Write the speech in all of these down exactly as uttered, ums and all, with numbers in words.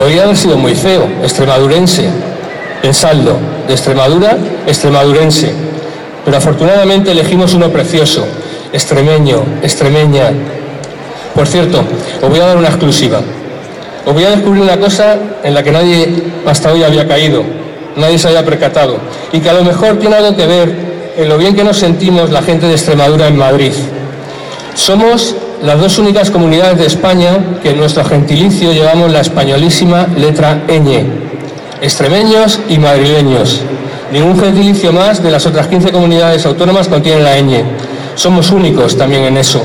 Podría haber sido muy feo, extremadurense, pensadlo, de Extremadura, extremadurense. Pero afortunadamente elegimos uno precioso, extremeño, extremeña. Por cierto, os voy a dar una exclusiva. Os voy a descubrir una cosa en la que nadie hasta hoy había caído, nadie se había percatado, y que a lo mejor tiene algo que ver en lo bien que nos sentimos la gente de Extremadura en Madrid. Somos las dos únicas comunidades de España que en nuestro gentilicio llevamos la españolísima letra ñ, extremeños y madrileños. Ningún gentilicio más de las otras quince comunidades autónomas contiene la ñ. Somos únicos también en eso.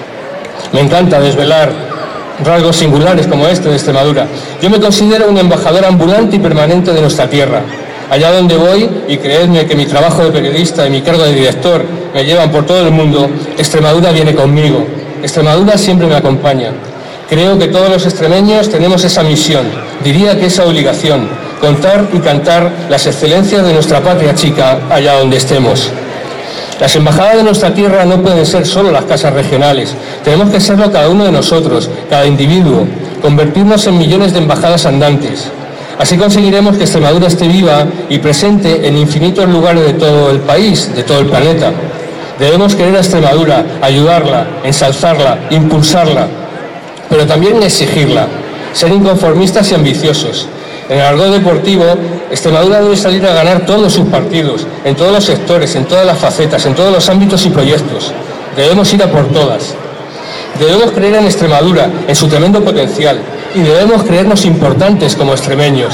Me encanta desvelar rasgos singulares como este de Extremadura. Yo me considero un embajador ambulante y permanente de nuestra tierra. Allá donde voy, y creedme que mi trabajo de periodista y mi cargo de director me llevan por todo el mundo, Extremadura viene conmigo. Extremadura siempre me acompaña. Creo que todos los extremeños tenemos esa misión, diría que esa obligación, contar y cantar las excelencias de nuestra patria chica allá donde estemos. Las embajadas de nuestra tierra no pueden ser solo las casas regionales, tenemos que serlo cada uno de nosotros, cada individuo, convertirnos en millones de embajadas andantes. Así conseguiremos que Extremadura esté viva y presente en infinitos lugares de todo el país, de todo el planeta. Debemos querer a Extremadura, ayudarla, ensalzarla, impulsarla, pero también exigirla, ser inconformistas y ambiciosos. En el argot deportivo, Extremadura debe salir a ganar todos sus partidos, en todos los sectores, en todas las facetas, en todos los ámbitos y proyectos. Debemos ir a por todas. Debemos creer en Extremadura, en su tremendo potencial, y debemos creernos importantes como extremeños.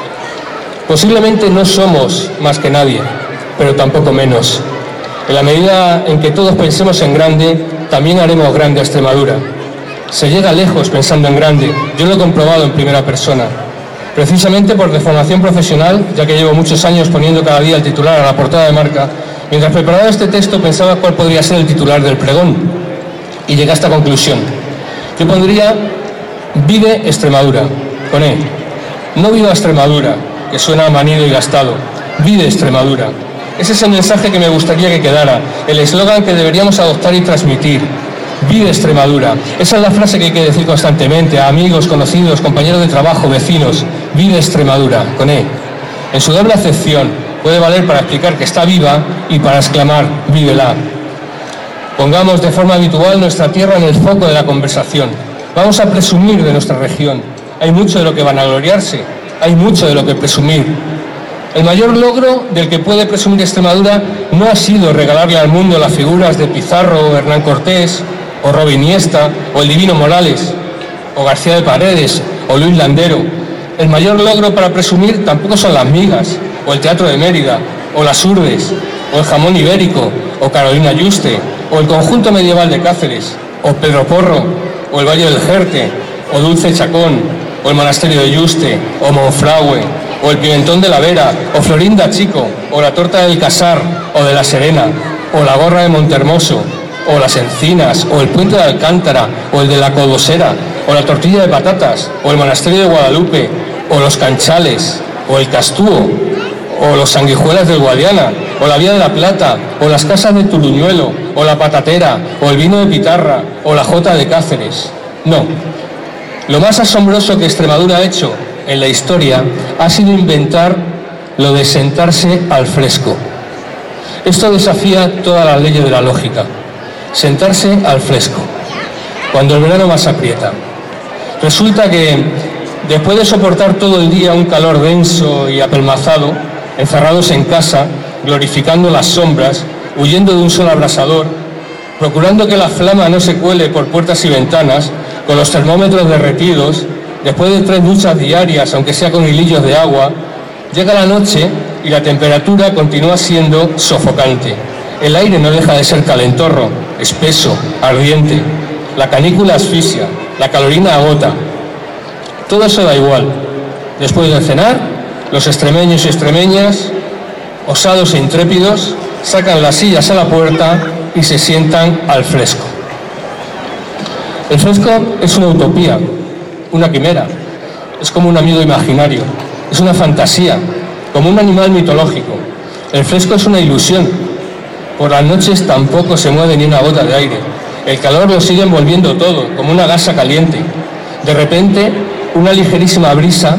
Posiblemente no somos más que nadie, pero tampoco menos. En la medida en que todos pensemos en grande, también haremos grande a Extremadura. Se llega lejos pensando en grande, yo lo he comprobado en primera persona. Precisamente por deformación profesional, ya que llevo muchos años poniendo cada día el titular a la portada de Marca, mientras preparaba este texto pensaba cuál podría ser el titular del pregón, y llegué a esta conclusión. Yo pondría Vive Extremadura, con E. No viva Extremadura, que suena manido y gastado. Vive Extremadura. Ese es el mensaje que me gustaría que quedara, el eslogan que deberíamos adoptar y transmitir. Vive Extremadura. Esa es la frase que hay que decir constantemente a amigos, conocidos, compañeros de trabajo, vecinos. Vive Extremadura, con E. En su doble acepción puede valer para explicar que está viva y para exclamar, vívela. Pongamos de forma habitual nuestra tierra en el foco de la conversación. Vamos a presumir de nuestra región. Hay mucho de lo que vanagloriarse, hay mucho de lo que presumir. El mayor logro del que puede presumir Extremadura no ha sido regalarle al mundo las figuras de Pizarro o Hernán Cortés, o Robin Iniesta, o el Divino Morales, o García de Paredes, o Luis Landero. El mayor logro para presumir tampoco son las migas, o el Teatro de Mérida, o las Urdes, o el jamón ibérico, o Carolina Yuste, o el conjunto medieval de Cáceres, o Pedro Porro, o el Valle del Jerte, o Dulce Chacón, o el Monasterio de Yuste, o Monfragüe, o el Pimentón de la Vera, o Florinda Chico, o la Torta del Casar, o de la Serena, o la Gorra de Montermoso, o las Encinas, o el Puente de Alcántara, o el de la Codosera, o la Tortilla de Patatas, o el Monasterio de Guadalupe, o los Canchales, o el Castúo, o los Sanguijuelas del Guadiana, o la Vía de la Plata, o las Casas de Turuñuelo, o la Patatera, o el Vino de Pitarra, o la Jota de Cáceres. No. Lo más asombroso que Extremadura ha hecho en la historia ha sido inventar lo de sentarse al fresco. Esto desafía todas las leyes de la lógica. Sentarse al fresco, cuando el verano más aprieta. Resulta que después de soportar todo el día un calor denso y apelmazado, encerrados en casa, glorificando las sombras, huyendo de un sol abrasador, procurando que la flama no se cuele por puertas y ventanas, con los termómetros derretidos, después de tres duchas diarias, aunque sea con hilillos de agua, llega la noche y la temperatura continúa siendo sofocante. El aire no deja de ser calentorro, espeso, ardiente. La canícula asfixia, la calorina agota. Todo eso da igual. Después de cenar, los extremeños y extremeñas, osados e intrépidos, sacan las sillas a la puerta y se sientan al fresco. El fresco es una utopía, una quimera, es como un amigo imaginario, es una fantasía, como un animal mitológico. El fresco es una ilusión. Por las noches tampoco se mueve ni una gota de aire. El calor lo sigue envolviendo todo, como una gasa caliente. De repente, una ligerísima brisa